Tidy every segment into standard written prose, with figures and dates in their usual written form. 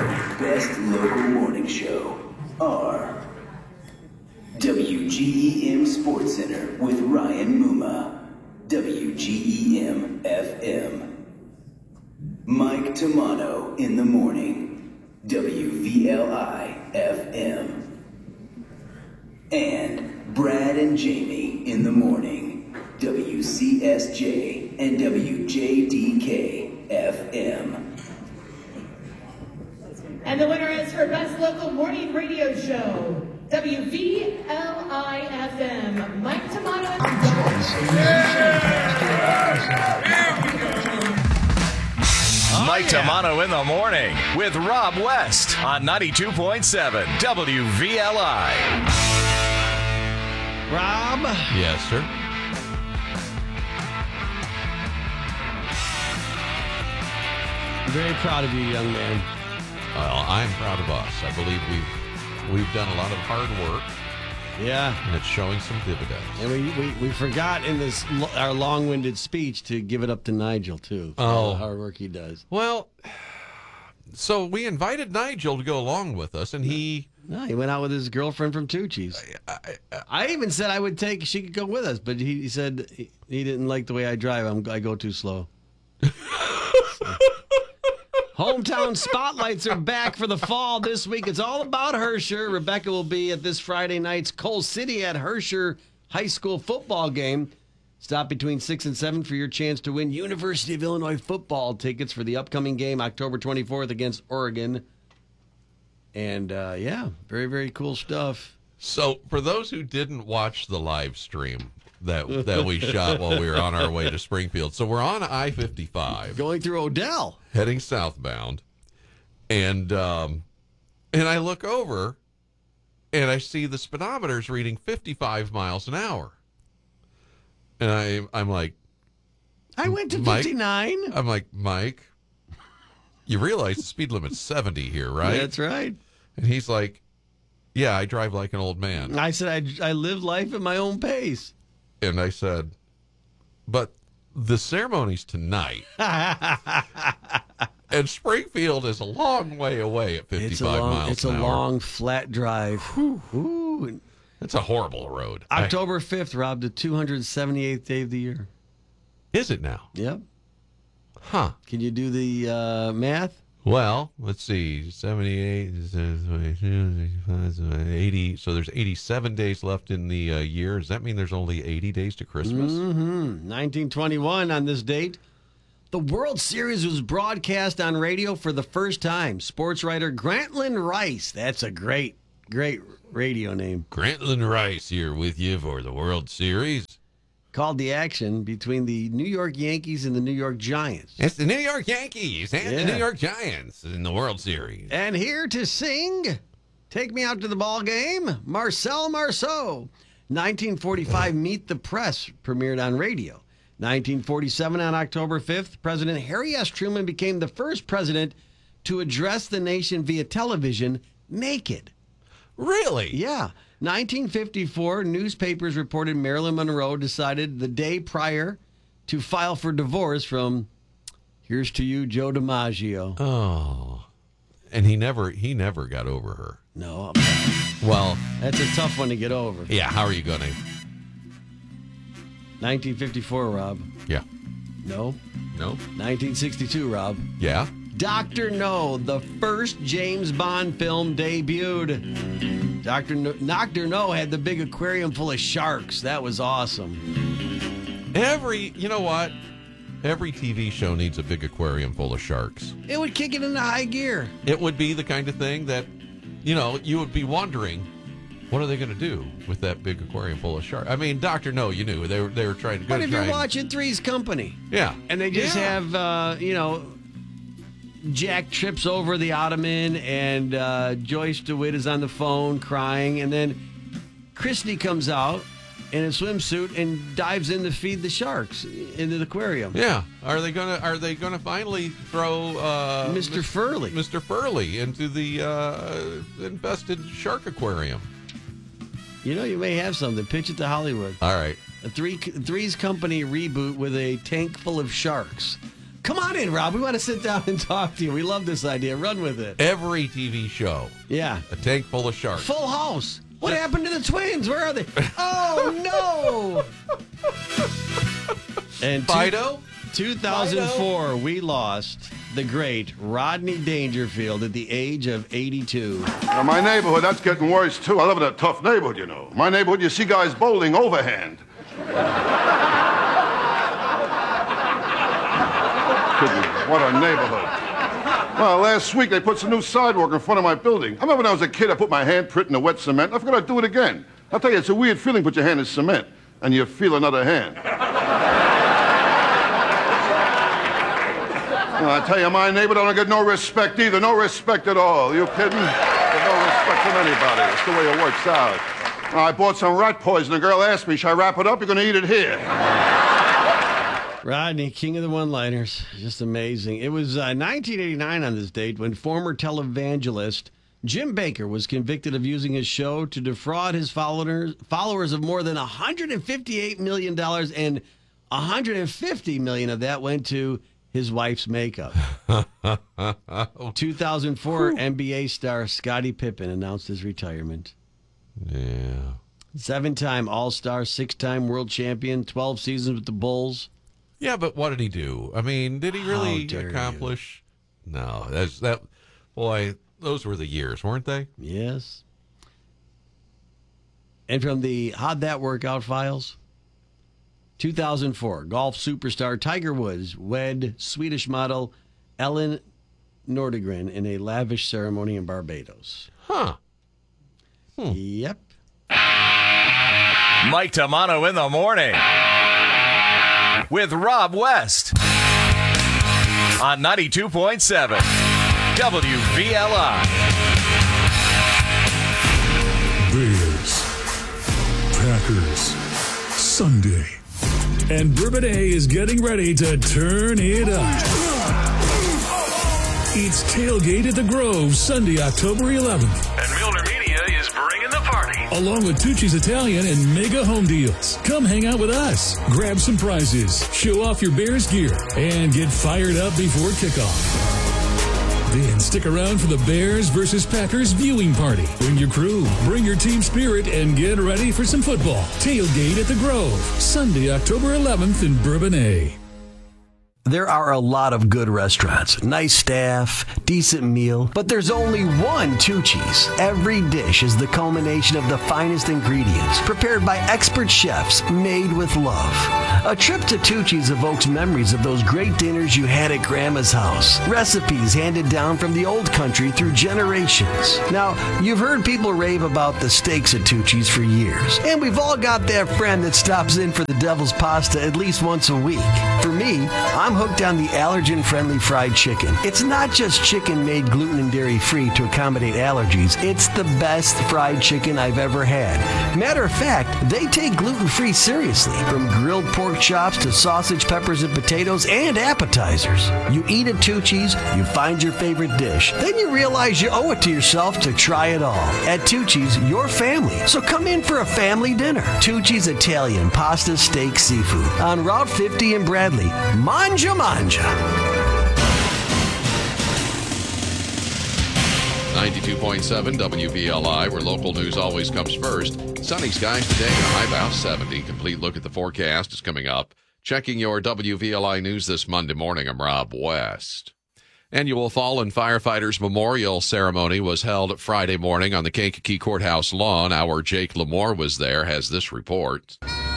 best local morning show are WGEM Sports Center with Ryan Muma, WGEM FM. Mike Tamano in the morning, WVLI FM. And Brad and Jamie in the morning, WCSJ and WJDK FM. And the winner is her best local morning radio show, WVLI-FM, Mike Tamano. Mike Tamano in the morning with Rob West on 92.7 WVLI. Rob? Yes, sir. I'm very proud of you, young man. Well, I'm proud of us. I believe we've done a lot of hard work. Yeah. And it's showing some dividends. And we forgot in this our long-winded speech to give it up to Nigel, too, for all the hard work he does. Well, so we invited Nigel to go along with us, and he... No, he went out with his girlfriend from Tucci's. I even said she could go with us, but he said he didn't like the way I drive. I go too slow. Hometown Spotlights are back for the fall this week. It's all about Herscher. Rebecca will be at this Friday night's Coal City at Herscher High School football game. Stop between 6 and 7 for your chance to win University of Illinois football tickets for the upcoming game October 24th against Oregon. And, very, very cool stuff. So, for those who didn't watch the live stream that we shot while we were on our way to Springfield, so we're on I-55. Going through Odell. Heading southbound. And I look over, and I see the speedometer's reading 55 miles an hour. And I'm like... I went to 59. I'm like, Mike, you realize the speed limit's 70 here, right? That's right. And he's like, yeah, I drive like an old man. I said, I live life at my own pace. And I said, but the ceremony's tonight. And Springfield is a long way away at 55 miles an hour. It's a long, flat drive. Ooh. It's a horrible road. October 5th, Rob, the 278th day of the year. Is it now? Yep. Huh. Can you do the math? Well, let's see. 78, 80. So there's 87 days left in the year. Does that mean there's only 80 days to Christmas? 1921 on this date. The World Series was broadcast on radio for the first time. Sports writer Grantland Rice. That's a great radio name. Grantland Rice here with you for the World Series. Called the action between the New York Yankees and the New York Giants. It's the New York Yankees and the New York Giants in the World Series. And here to sing, Take Me Out to the Ball Game, Marcel Marceau. 1945, Meet the Press premiered on radio. 1947, on October 5th, President Harry S. Truman became the first president to address the nation via television naked. Really? Yeah. 1954, newspapers reported Marilyn Monroe decided the day prior to file for divorce from, here's to you, Joe DiMaggio. Oh. And he never got over her. No. Well, that's a tough one to get over. Yeah, how are you going to? 1954, Rob. Yeah. No. 1962, Rob. Yeah. Dr. No, the first James Bond film debuted. Dr. No had the big aquarium full of sharks. That was awesome. You know what? Every TV show needs a big aquarium full of sharks. It would kick it into high gear. It would be the kind of thing that, you would be wondering, what are they going to do with that big aquarium full of sharks? I mean, Dr. No, you knew. They were trying to go. But if you're watching Three's Company. Yeah. And they just have, Jack trips over the ottoman, and Joyce DeWitt is on the phone crying, and then Christy comes out in a swimsuit and dives in to feed the sharks into the aquarium. Yeah. Are they gonna finally throw Mr. Furley into the infested shark aquarium? You may have something. Pitch it to Hollywood. All right. A Three's Company reboot with a tank full of sharks. Come on in, Rob. We want to sit down and talk to you. We love this idea. Run with it. Every TV show, Yeah. a tank full of sharks. Full house. What happened to the twins? Where are they? Oh, no. And Fido? 2004, we lost the great Rodney Dangerfield at the age of 82. Now, my neighborhood, that's getting worse, too. I live in a tough neighborhood, you know. My neighborhood, you see guys bowling overhand. What a neighborhood. Well, last week they put some new sidewalk in front of my building. I remember when I was a kid, I put my handprint in the wet cement. I forgot I'd do it again. I'll tell you, it's a weird feeling, put your hand in cement, and you feel another hand. Well, I tell you, my neighbor don't get no respect either. No respect at all. You kidding? Get no respect from anybody. That's the way it works out. I bought some rat poison. The girl asked me, should I wrap it up? You're going to eat it here. Rodney, king of the one-liners. Just amazing. It was 1989 on this date when former televangelist Jim Bakker was convicted of using his show to defraud his followers of more than $158 million, and $150 million of that went to his wife's makeup. 2004 NBA star Scottie Pippen announced his retirement. Yeah. 7-time All-Star, 6-time world champion, 12 seasons with the Bulls. Yeah, but what did he do? I mean, did he really How dare accomplish? No, that. Boy, those were the years, weren't they? Yes. And from the How'd That Work Out files, 2004, golf superstar Tiger Woods wed Swedish model Ellen Nordegren in a lavish ceremony in Barbados. Huh. Yep. Mike Tamano in the morning with Rob West on 92.7 WVLI. Bears, Packers, Sunday. And Bourbonnais is getting ready to turn it up. It's Tailgate at the Grove, Sunday, October 11th. And Milner Media is bringing the party. Along with Tucci's Italian and Mega Home Deals. Come hang out with us, grab some prizes, show off your Bears gear, and get fired up before kickoff. Then stick around for the Bears versus Packers viewing party. Bring your crew, bring your team spirit, and get ready for some football. Tailgate at the Grove, Sunday, October 11th in Bourbonnais. There are a lot of good restaurants, nice staff, decent meal, but there's only one Tucci's. Every dish is the culmination of the finest ingredients, prepared by expert chefs, made with love. A trip to Tucci's evokes memories of those great dinners you had at Grandma's house. Recipes handed down from the old country through generations. Now, you've heard people rave about the steaks at Tucci's for years, and we've all got that friend that stops in for the devil's pasta at least once a week. For me, I'm hooked on the allergen-friendly fried chicken. It's not just chicken made gluten and dairy-free to accommodate allergies. It's the best fried chicken I've ever had. Matter of fact, they take gluten-free seriously, from grilled pork chops to sausage, peppers, and potatoes, and appetizers. You eat at Tucci's, you find your favorite dish. Then you realize you owe it to yourself to try it all. At Tucci's, your family. So come in for a family dinner. Tucci's Italian Pasta, Steak, Seafood on Route 50 in Bradley. Manja Manja. 92.7 WVLI, where local news always comes first. Sunny skies today, a high about 70. Complete look at the forecast is coming up. Checking your WVLI news this Monday morning, I'm Rob West. Annual Fallen Firefighters Memorial Ceremony was held Friday morning on the Kankakee Courthouse lawn. Our Jake Lamore was there, has this report.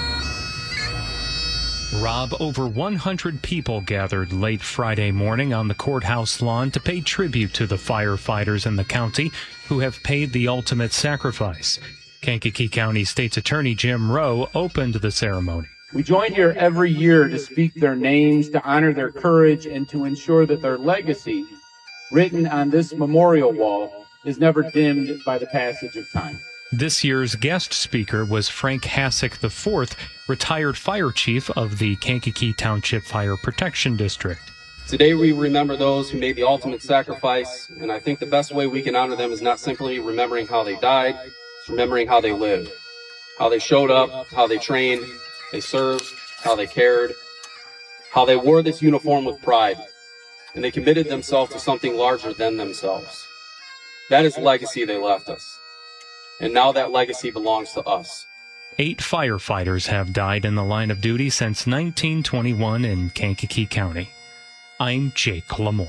Rob, over 100 people gathered late Friday morning on the courthouse lawn to pay tribute to the firefighters in the county who have paid the ultimate sacrifice. Kankakee County State's Attorney Jim Rowe opened the ceremony. We join here every year to speak their names, to honor their courage, and to ensure that their legacy, written on this memorial wall, is never dimmed by the passage of time. This year's guest speaker was Frank Hassick IV, retired fire chief of the Kankakee Township Fire Protection District. Today we remember those who made the ultimate sacrifice, and I think the best way we can honor them is not simply remembering how they died, it's remembering how they lived, how they showed up, how they trained, they served, how they cared. how they wore this uniform with pride, and they committed themselves to something larger than themselves. That is the legacy they left us. And now that legacy belongs to us. 8 firefighters have died in the line of duty since 1921 in Kankakee County. I'm Jake Lamore.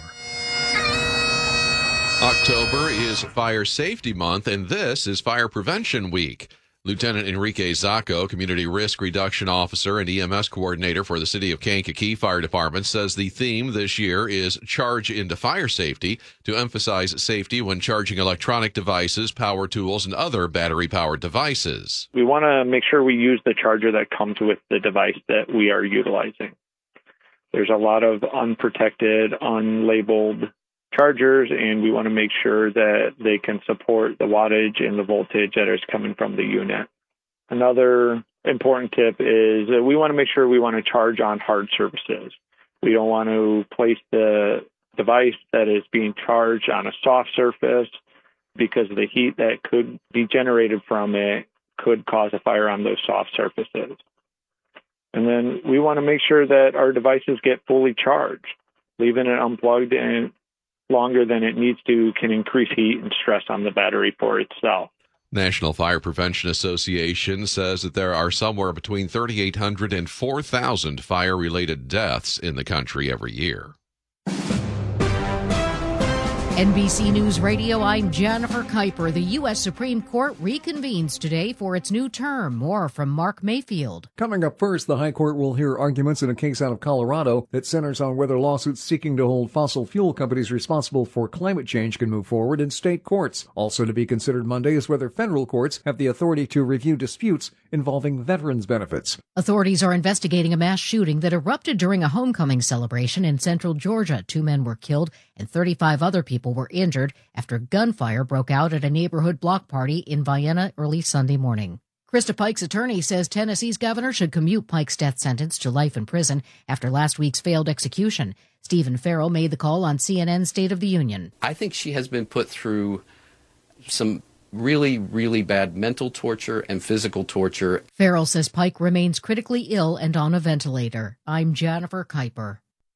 October is Fire Safety Month, and this is Fire Prevention Week. Lieutenant Enrique Zacco, Community Risk Reduction Officer and EMS Coordinator for the City of Kankakee Fire Department, says the theme this year is Charge into Fire Safety to emphasize safety when charging electronic devices, power tools, and other battery-powered devices. We want to make sure we use the charger that comes with the device that we are utilizing. There's a lot of unprotected, unlabeled chargers, and we want to make sure that they can support the wattage and the voltage that is coming from the unit. Another important tip is that we want to make sure we want to charge on hard surfaces. We don't want to place the device that is being charged on a soft surface because the heat that could be generated from it could cause a fire on those soft surfaces. And then we want to make sure that our devices get fully charged. Leaving it unplugged and longer than it needs to can increase heat and stress on the battery for itself. National Fire Prevention Association says that there are somewhere between 3,800 and 4,000 fire-related deaths in the country every year. NBC News Radio, I'm Jennifer Kuiper. The U.S. Supreme Court reconvenes today for its new term. More from Mark Mayfield. Coming up first, the High Court will hear arguments in a case out of Colorado that centers on whether lawsuits seeking to hold fossil fuel companies responsible for climate change can move forward in state courts. Also to be considered Monday is whether federal courts have the authority to review disputes involving veterans' benefits. Authorities are investigating a mass shooting that erupted during a homecoming celebration in central Georgia. 2 men were killed and 35 other people were injured after gunfire broke out at a neighborhood block party in Vienna early Sunday morning. Krista Pike's attorney says Tennessee's governor should commute Pike's death sentence to life in prison after last week's failed execution. Stephen Farrell made the call on CNN's State of the Union. I think she has been put through some really, really bad mental torture and physical torture. Farrell says Pike remains critically ill and on a ventilator. I'm Jennifer Kuiper.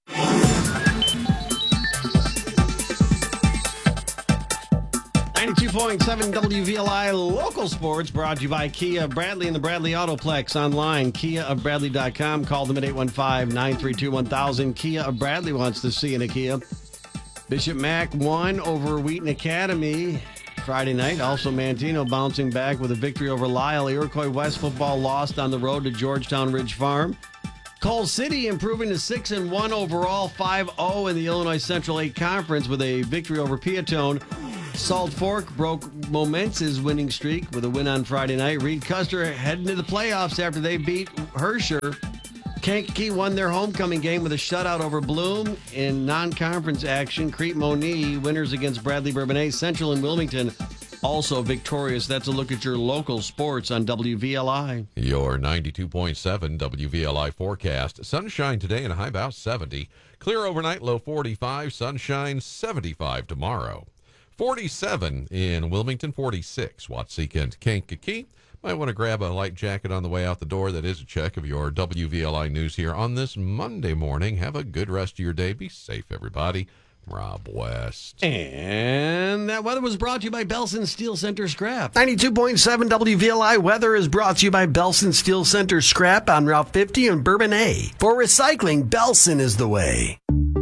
92.7 WVLI Local Sports brought to you by Kia of Bradley and the Bradley Autoplex. Online, KiaofBradley.com. Call them at 815-932-1000. Kia of Bradley wants to see in a Kia. Bishop Mack won over Wheaton Academy Friday night. Also, Mantino bouncing back with a victory over Lisle. Iroquois West football lost on the road to Georgetown Ridge Farm. Coal City improving to 6-1 overall, 5-0 in the Illinois Central 8 Conference with a victory over Peatone. Salt Fork broke Momence's winning streak with a win on Friday night. Reed Custer heading to the playoffs after they beat Herscher. Kankakee won their homecoming game with a shutout over Bloom. In non-conference action, Crete Monee winners against Bradley Bourbonnais. Central and Wilmington also victorious. That's a look at your local sports on WVLI. Your 92.7 WVLI forecast. Sunshine today and a high about 70. Clear overnight, low 45. Sunshine 75 tomorrow. 47 in Wilmington, 46. Watseka and Kankakee. Might want to grab a light jacket on the way out the door. That is a check of your WVLI news here on this Monday morning. Have a good rest of your day. Be safe, everybody. Rob West. And that weather was brought to you by Belson Steel Center Scrap. 92.7 WVLI weather is brought to you by Belson Steel Center Scrap on Route 50 in Bourbonnais. For recycling, Belson is the way.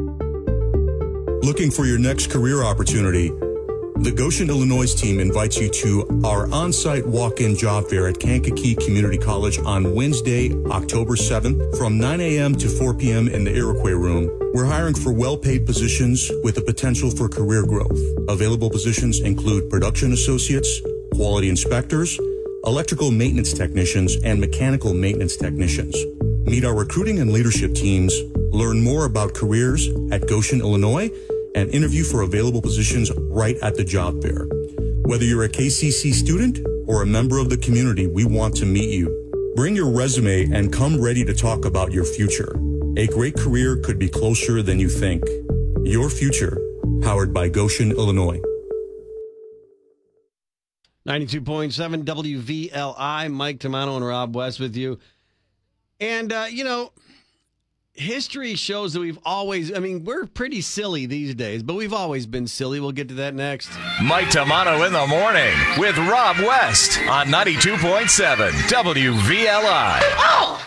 Looking for your next career opportunity? The Goshen, Illinois team invites you to our on-site walk-in job fair at Kankakee Community College on Wednesday, October 7th from 9 a.m. to 4 p.m. in the Iroquois Room. We're hiring for well-paid positions with the potential for career growth. Available positions include production associates, quality inspectors, electrical maintenance technicians, and mechanical maintenance technicians. Meet our recruiting and leadership teams, learn more about careers at Goshen, Illinois, and interview for available positions right at the job fair. Whether you're a KCC student or a member of the community, we want to meet you. Bring your resume and come ready to talk about your future. A great career could be closer than you think. Your future, powered by Goshen, Illinois. 92.7 WVLI, Mike Tamano and Rob West with you. And, history shows that we're pretty silly these days, but we've always been silly. We'll get to that next. Mike Tamano in the morning with Rob West on 92.7 WVLI.